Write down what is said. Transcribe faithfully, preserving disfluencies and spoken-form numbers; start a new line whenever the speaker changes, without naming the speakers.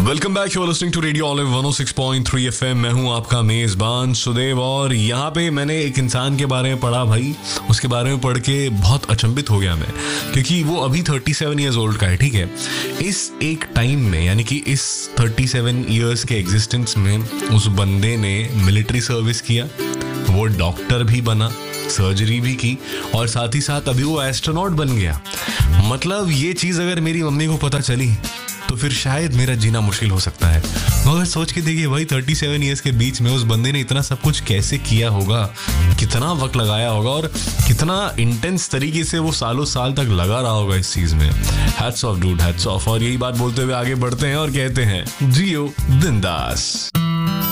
Welcome back, you are listening to radio olive one O six point three FM. मैं हूं आपका मेजबान सुदेव और यहाँ पे मैंने एक इंसान के बारे में पढ़ा भाई, उसके बारे में पढ़ के बहुत अचंभित हो गया मैं, क्योंकि वो अभी थर्टी सेवन ईयर्स ओल्ड का है। ठीक है, इस एक टाइम में यानी कि इस थर्टी सेवन ईयर्स के एग्जिस्टेंस में उस बंदे ने मिलिट्री सर्विस किया, वो डॉक्टर भी बना, सर्जरी भी की और साथ ही साथ अभी वो एस्ट्रोनॉट बन गया। मतलब ये चीज़ अगर मेरी मम्मी को पता चली तो फिर शायद मेरा जीना मुश्किल हो सकता है। मगर सोच के देखिए भाई, थर्टी सेवन ईयर्स के बीच में उस बंदे ने इतना सब कुछ कैसे किया होगा, कितना वक्त लगाया होगा और कितना इंटेंस तरीके से वो सालों साल तक लगा रहा होगा इस चीज में। Hats off dude, hats off. और यही बात बोलते हुए आगे बढ़ते हैं और कहते हैं जियो बिंदास।